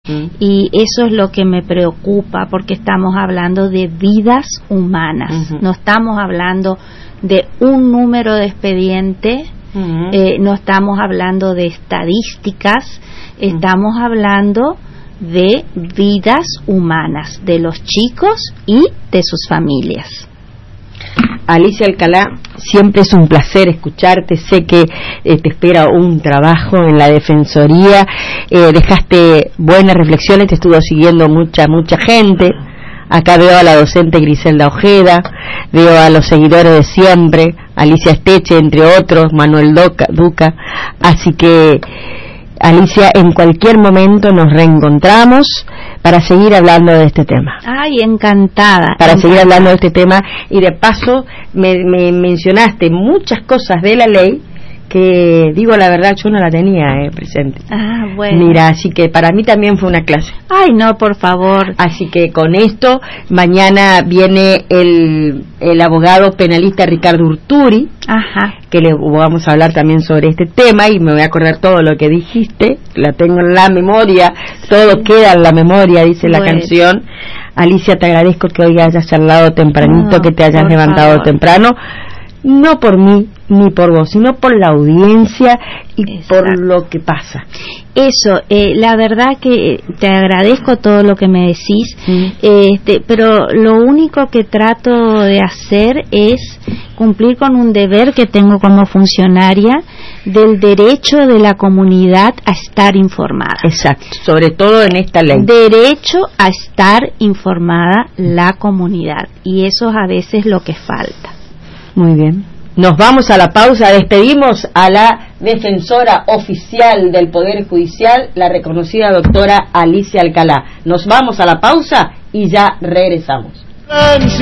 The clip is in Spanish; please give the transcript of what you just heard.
Y eso es lo que me preocupa, porque estamos hablando de vidas humanas. No estamos hablando de un número de expediente, no estamos hablando de estadísticas, estamos hablando de vidas humanas, de los chicos y de sus familias. Alicia Alcalá, siempre es un placer escucharte. Sé que te espera un trabajo en la Defensoría, dejaste buenas reflexiones, te estuvo siguiendo mucha gente. Acá veo a la docente Griselda Ojeda, veo a los seguidores de siempre, Alicia Esteche, entre otros, Manuel Duca. Así que, Alicia, en cualquier momento nos reencontramos para seguir hablando de este tema. Ay, encantada. Seguir hablando de este tema, y de paso me mencionaste muchas cosas de la ley que, digo la verdad, yo no la tenía presente. Ah, bueno. Mira, así que para mí también fue una clase. Ay, no, por favor. Así que con esto, mañana viene el abogado penalista Ricardo Urturi, que le vamos a hablar también sobre este tema, y me voy a acordar todo lo que dijiste, la tengo en la memoria, todo queda en la memoria, dice la canción. Alicia, te agradezco que hoy hayas charlado tempranito, que te hayas levantado temprano, no por mí ni por vos, sino por la audiencia y por lo que pasa. Eso, la verdad que te agradezco todo lo que me decís, pero lo único que trato de hacer es cumplir con un deber que tengo como funcionaria, del derecho de la comunidad a estar informada. Exacto, sobre todo en esta ley. Derecho a estar informada la comunidad, y eso es a veces lo que falta. Muy bien. Nos vamos a la pausa, despedimos a la defensora oficial del Poder Judicial, la reconocida doctora Alicia Alcalá. Nos vamos a la pausa y ya regresamos.